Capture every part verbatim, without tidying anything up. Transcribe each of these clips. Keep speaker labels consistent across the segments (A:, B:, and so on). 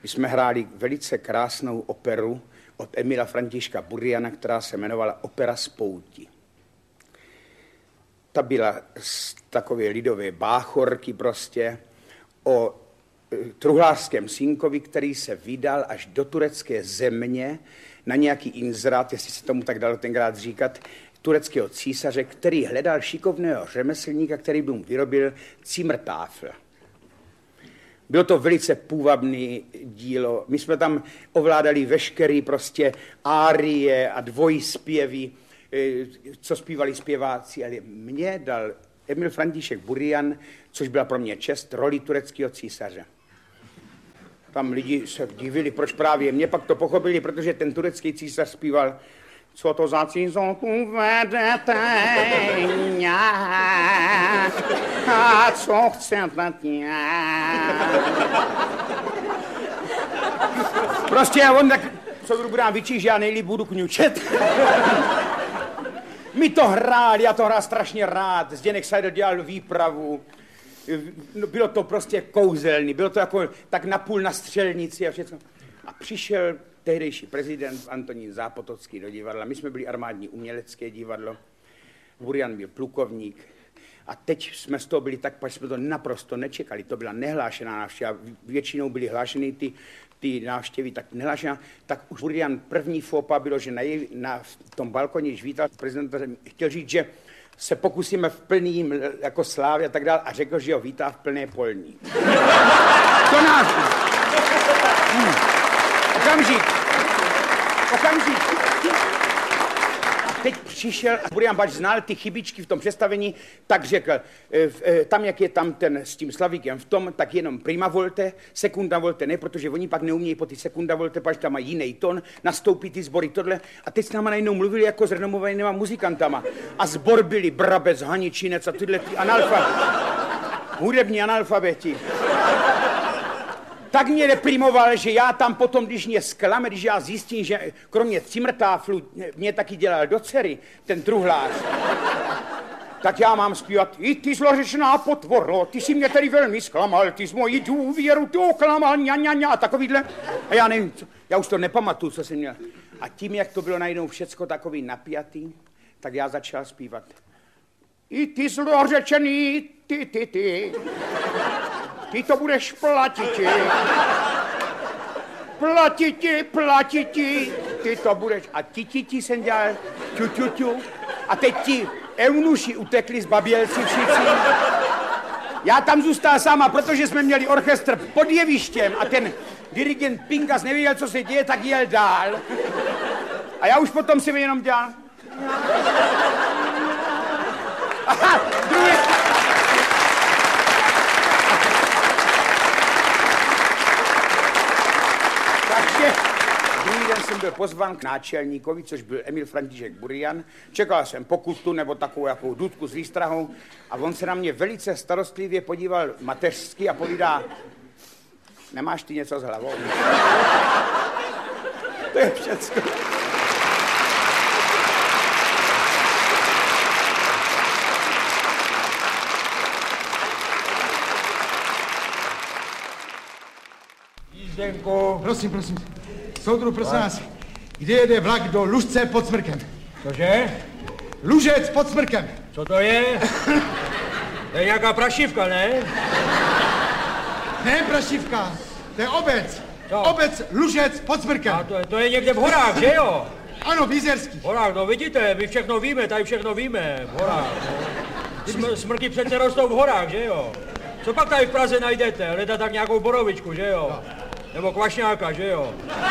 A: My jsme hráli velice krásnou operu od Emila Františka Buriana, která se jmenovala Opera Spouti. Ta byla z takové lidové báchorky prostě o truhlářském synkovi, který se vydal až do turecké země na nějaký inzerát, jestli se tomu tak dalo tenkrát říkat, tureckého císaře, který hledal šikovného řemeslníka, který by mu vyrobil Zimmertafel. Bylo to velice půvabný dílo. My jsme tam ovládali veškerý prostě árie a dvojspěvy, co zpívali zpěváci, ale mě dal Emil František Burian, což byla pro mě čest, roli tureckého císaře. Tam lidi se divili, proč právě mě, pak to pochopili, protože ten turecký císař zpíval co to za cizotu vedete, a co chcete tě. Prostě on tak, co budu nám vyčíš, já nejlíp budu kňučet. Mi to hrál, já to hrál strašně rád, Zdeněk Seidl dělal výpravu. Bylo to prostě kouzelný, bylo to jako tak napůl na střelnici a všechno. A přišel tehdejší prezident Antonín Zápotocký do divadla. My jsme byli armádní umělecké divadlo. Burian byl plukovník. A teď jsme z toho byli tak, že jsme to naprosto nečekali. To byla nehlášená návštěva. Většinou byly hlášeny ty, ty návštěvy, tak nehlášená. Tak už Burian první fópa bylo, že na, jej, na tom balkoně, když vítal prezidenta, chtěl říct, že se pokusíme v plným jako slávě a tak dále a řekl, že ho vítá v plné polní. To nás... Hmm. Okamžik. Okamžik. A teď přišel, a Burian Bač znal ty chybičky v tom představení, tak řekl, tam, jak je tam ten s tím Slavíkem v tom, tak jenom prima volte, sekunda volte ne, protože oni pak neumějí po ty sekunda volte, pač tam mají jiný tón, nastoupí ty sbory tohle. A teď s náma najednou mluvili jako s renomovanýma muzikantama. A sbor byli Brabec, Haničinec a tyhle ty analfa, hudební analfabeti. Tak mě reprimoval, že já tam potom, když mě zklame, když já zjistím, že kromě Zimmertaflu mě taky dělal do dcery, ten truhlář, tak já mám zpívat i ty zlořečná potvoro, ty si mě tady velmi zklamal, ty z mojí důvěru ty oklamal, ňa, ňa, ňa, a takovýhle. A já nevím, co, já už to nepamatuju, co jsem měl. A tím, jak to bylo najednou všecko takový napjatý, tak já začal zpívat. I ty zlořečený, ty, ty, ty. Ty to budeš platiti. Platiti, platiti. Ty to budeš. A ti, ti, ti jsem dělal ťu, ťu, ťu. A teď ti eunuši utekli z Babělci všichni. Já tam zůstal sama, protože jsme měli orchestr pod jevištěm a ten dirigent Pinkas nevěděl, co se děje, tak jel dál. A já už potom jsem jenom dělal. Aha, druhý. Takže druhý den jsem byl pozván k náčelníkovi, což byl Emil František Burian. Čekal jsem pokutu nebo takovou jakou dudku s výstrahou a on se na mě velice starostlivě podíval mateřsky a povídá, nemáš ty něco s hlavou? To je všecko.
B: Jízdenku.
C: Prosím, prosím. Soudru, prosím vás, kde jede vlak do Lužce pod Smrkem?
B: Cože?
C: Lužec pod Smrkem.
B: Co to je? To je nějaká prašivka, ne?
C: Ne prašivka, to je obec.
B: Co?
C: Obec Lužec pod Smrkem.
B: A to, to je někde v horách, že jo?
C: Ano, v Jizerských.
B: V horách, no vidíte, my všechno víme, tady všechno víme, v horách. No. Smr- smrky přece rostou v horách, že jo? Co pak tady v Praze najdete? Hledat tak nějakou borovičku, že jo? No. Nebo kvašňáka, že jo?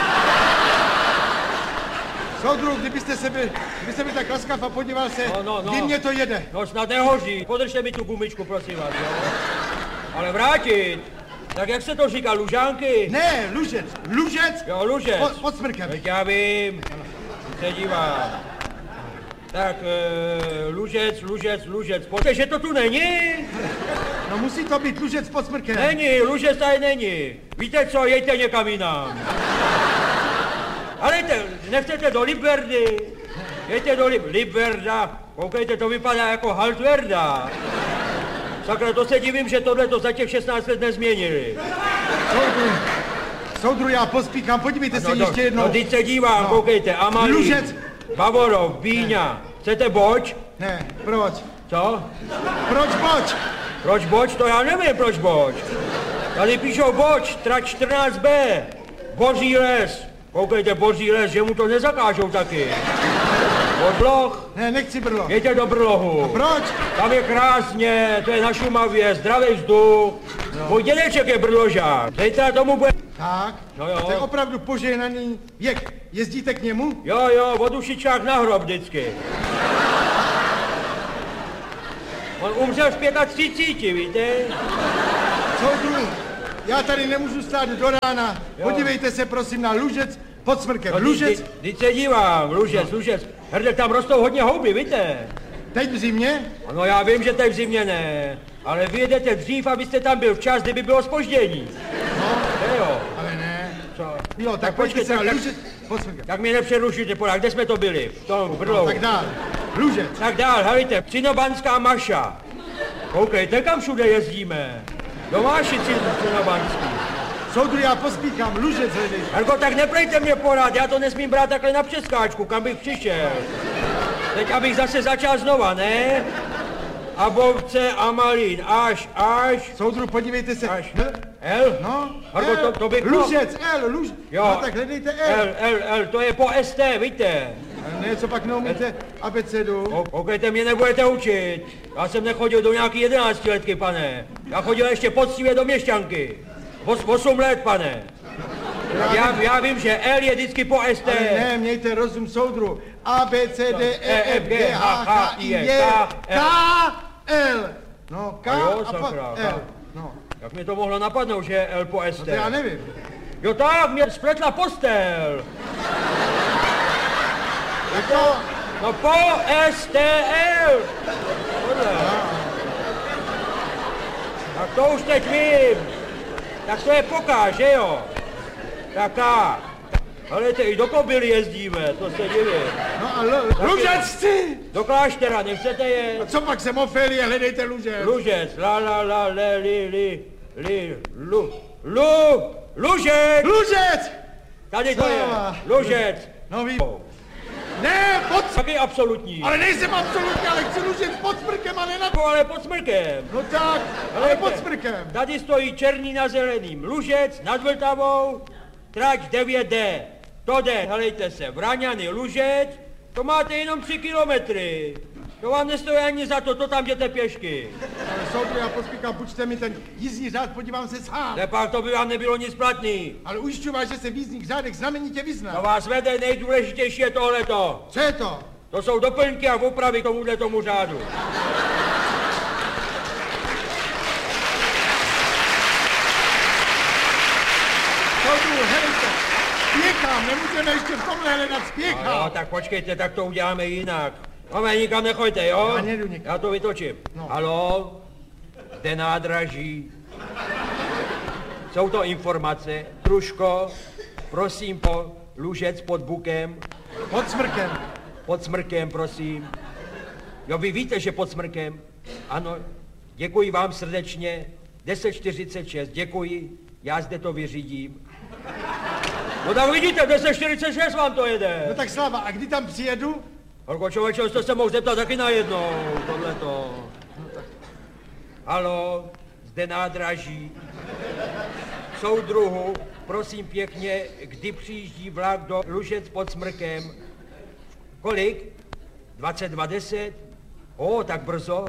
C: Soudru, kdybyste se byl, kdybyste byl tak laskav a podíval se,
B: no, no, no.
C: kdy mě to jede.
B: No snad nehoří, podržte mi tu gumičku, prosím vás, jo? Ale vrátit, tak jak se to říká, Lužánky?
C: Ne, Lužec, Lužec,
B: jo, Lužec.
C: Pod, pod Smrkem.
B: Teď já vím, se dívám. Tak, e, Lužec, Lužec, Lužec, pojďte, že to tu není?
C: No musí to být Lužec pod Smrkem.
B: Není, Lužec tady není. Víte co, jejte někam jinam. Ale te, nechcete do Liberdy, jejte do Lib- Liberda, koukejte, to vypadá jako Haltverda. Sakra, to se divím, že tohle to za těch šestnáct let nezměnili.
C: Soudru, Soudru, já pospíchám, podívejte se
B: no,
C: ještě jednou.
B: No, teď se dívám, no. Koukejte, Amalí,
C: Lužec.
B: Bavorov, Bíňa. Chcete boč?
C: Ne, proč?
B: Co?
C: Proč boč?
B: Proč boč? To já nevím, proč boč. Tady píšou boč, trať čtrnáct bé. Boří les. Koukejte, boří les, že mu to nezakážou taky. Bodloh.
C: Ne, nechci brloh.
B: Jeďte do Brlohu.
C: A proč?
B: Tam je krásně, to je na Šumavě, zdravý vzduch. No. Můj dědeček je brložák. Zítra tomu bude...
C: Tak,
B: no jo.
C: to je opravdu požehnaný věk. Jezdíte k němu?
B: Jo, jo, od ušičák na hrob vždycky. On umřel v třiceti pěti, víte?
C: Soudru, já tady nemůžu stát do rána. Jo. Podívejte se prosím na Lužec pod Smrkem.
B: No,
C: Lužec?
B: Teď se dívám, Lužec, no. Lužec. Herde, tam rostou hodně houby, víte?
C: Teď v zimě?
B: No já vím, že teď v zimě ne, ale vy jedete dřív, abyste tam byl včas, kdyby bylo zpoždění.
C: No,
B: ne, jo.
C: Ale ne.
B: Co?
C: Jo, tak, tak
B: počkejte,
C: se na
B: tak,
C: Lužec pod Smrkem.
B: Tak mě nepřerušujte, podák, kde jsme to byli? V tom Brlohu.
C: No, tak dál. Lužec.
B: Tak dál, helejte, Cinobanská Maša. Koukejte, kam všude jezdíme. Domáši Cinobanský.
C: Soudru, já pospíchám, Lužec hledej.
B: Jarko, tak neprejte mě porád, já to nesmím brát takhle na přeskáčku, kam bych přišel. Teď abych zase začal znova, ne? A Bovce a Malín, až, až.
C: Soudru, podívejte se.
B: Až.
C: L?
B: L?
C: No,
B: Jarko,
C: L.
B: to, to bych...
C: Lužec, L, Luž.
B: Jo.
C: No tak hledejte L.
B: L, L, L, to je po S T, víte?
C: Ne, co pak neumíte abecedu?
B: Koukejte, mě nebudete učit. Já jsem nechodil do nějaký jedenáctiletky, pane. Já chodil ještě poctivě do měšťanky. Os, osm let, pane. Já, já vím, že L je vždycky po S T.
C: Ale ne, mějte rozum, soudru. A, B, C, D, E, F, G, H, K, I, J, K, L. No, K
B: jo,
C: a pa, L. No.
B: Jak mě to mohlo napadnout, že je L po S T?
C: No to já nevím.
B: Jo tak, mě spletla postel.
C: Jako?
B: No po S T L. Tohle. Tak to už teď vím. Tak to je poká, že jo? Taká. Ale i do Kobily jezdíme, to se diví.
C: No a L, Lužec chci!
B: Do kláštera, nechcete jet?
C: A co pak jsem Ofélie, hledejte Lužec.
B: Lužec, la la la, le, li, li, li, lu, lu, Lužec!
C: Lužec!
B: Tady to je, Lužec.
C: No ví. Ne, pod...
B: Taky absolutní.
C: Ale nejsem absolutní, ale chci Lužec pod Smrkem a ne na...
B: No, ale pod Smrkem.
C: No tak, ale pod Smrkem.
B: Tady stojí černý na zeleným. Lužec nad Vltavou, trať devět D. To jde, helejte se, Vraňany, Lužec, to máte jenom tři kilometry. To vám nestojí ani za to, to tam jděte pěšky.
C: Ale soudru, já pospíchám, půjčte mi ten jízdní řád, podívám se sám.
B: Nepak, to by vám nebylo nic platný.
C: Ale ujišťuji vás, že se v jízdních řádech znamenitě vyzná.
B: To vás vede, nejdůležitější je tohleto.
C: Co je to?
B: To jsou doplňky a opravy k tomuhle tomu řádu.
C: Soudru, helejte, spěchám, nemůžeme ještě v tomhle hledat, spěchám.
B: No, jo, tak počkejte, tak to uděláme jinak. No, nikam nechoďte, jo?
C: Já nejdu nikam.
B: Já to vytočím.
C: No.
B: Haló? Zde nádraží. Jsou to informace. Truško, prosím po Lužec pod Bukem.
C: Pod Smrkem.
B: Pod Smrkem, prosím. Jo, vy víte, že pod Smrkem? Ano, děkuji vám srdečně. deset čtyřicet šest, děkuji. Já zde to vyřídím. No tak vidíte, deset čtyřicet šest vám to jede.
C: No tak Slava, a kdy tam přijedu?
B: Horko, člověče, jste se mohl zeptat taky najednou, tohleto.
C: No tak.
B: Haló, zde nádraží. Soudruhu, prosím pěkně, kdy přijíždí vlak do Lužec pod Smrkem? Kolik? dvacet dva deset? O, tak brzo.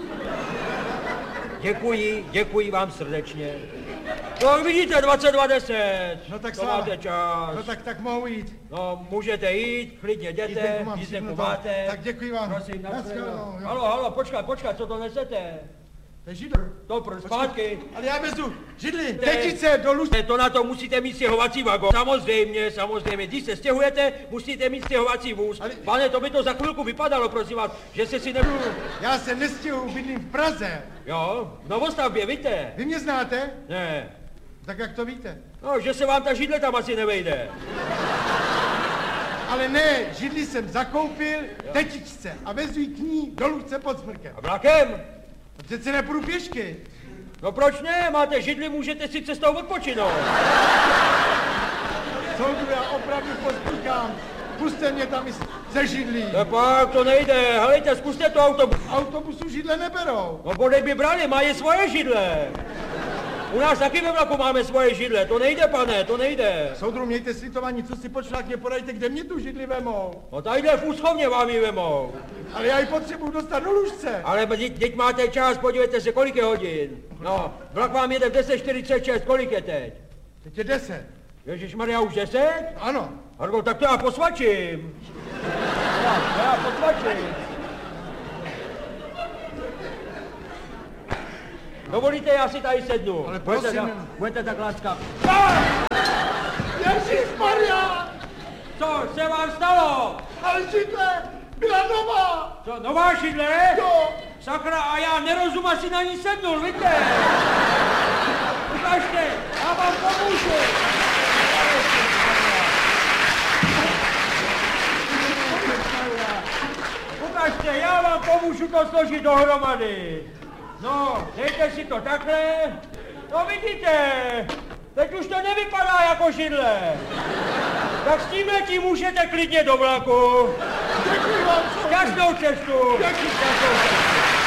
B: Děkuji, děkuji vám srdečně. No vidíte, dvacet dva deset.
C: No tak
B: to
C: Slava.
B: máte čas.
C: No tak, tak mohu jít.
B: No, můžete jít, klidně jděte,
C: Jízdenku mám
B: jízdenku
C: všechno to.
B: máte.
C: Tak děkuji vám.
B: Prosím, na
C: Naschledanou, jo.
B: Halo, halo, počkat, počkat, co to nesete?
C: To je židl.
B: To pro zpátky.
C: Ale já vezu židli, tetice do Lužce.
B: To na to musíte mít stěhovací vagon. Samozřejmě, samozřejmě. Když se stěhujete, musíte mít stěhovací vůz.
C: Ale...
B: Pane, to by to za chvilku vypadalo, prosím vás, že se si nebudu...
C: Já se nestěhuju, bydlím v Praze.
B: Jo, v Novostavbě, víte?
C: Vy mě znáte?
B: Ne.
C: Tak jak to víte?
B: No, že se vám ta židle tam asi nevejde.
C: Ale ne, židli jsem zakoupil tetičce a vezu ji k ní do Lužce pod Smrkem.
B: A vlakem?
C: Přece nepůjdu pěšky.
B: No proč ne? Máte židli, můžete si cestou odpočinout.
C: Soudru, já opravdu pospíchám. Puste mě tam i ze židlí.
B: Tak pak to nejde. Helejte, zkuste to autobus.
C: Autobusu židle neberou.
B: No bodej by brali, mají svoje židle. U nás taky ve vlaku máme svoje židle. To nejde, pane, to nejde.
C: Soudru, mějte slitování, co si počlákně podajte, kde mě tu židli vemou.
B: No tadyhle v úschovně vám ji vemou.
C: Ale já ji potřebuju dostat do lůžce.
B: Ale teď máte čas, podívejte se, kolik je hodin. No, vlak vám jede v deset čtyřicet šest, kolik je teď?
C: Teď je deset.
B: Ježišmarja, už deset?
C: Ano.
B: Argo, tak to já posvačím. Já, já posvačím. Dovolíte, já si tady sednu.
C: Ale prosím.
B: Budete, budete tak láska.
C: Ježišmarja!
B: Co se vám stalo?
C: Ale židle byla nová.
B: Co, nová židle?
C: Jo.
B: Sakra, a já nerozum asi na ní sednul, víte? Ukažte, já vám pomůžu. Ukažte, já vám pomůžu to složit dohromady. No, dejte si to takhle. No vidíte, teď už to nevypadá jako židle. Tak s tímhletím můžete klidně do vlaku.
C: Děkuji vám.
B: Šťastnou cestu.
C: Děkuji.